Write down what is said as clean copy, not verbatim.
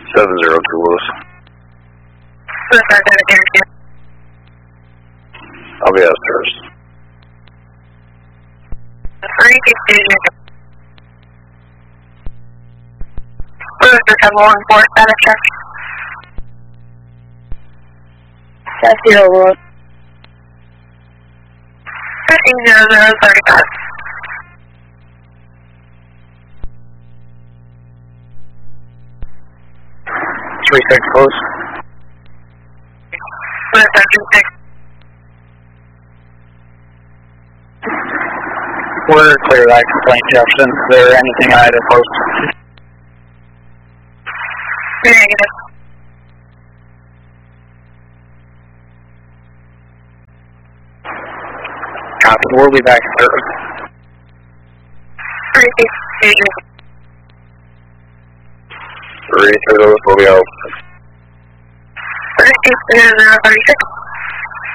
702 Lewis. I'll be upstairs. 714, status check. That's 0 Lewis. 150035. 36 close. 726. We're clear of that complaint, Jefferson. Is there anything I had to post? Negative. Copy. We'll be back in service. 3 Lewis will be out. 36.